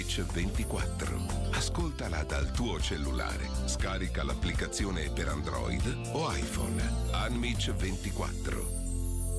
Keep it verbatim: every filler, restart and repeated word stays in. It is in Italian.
Unmich ventiquattro. Ascoltala dal tuo cellulare. Scarica l'applicazione per Android o iPhone. Unmich ventiquattro.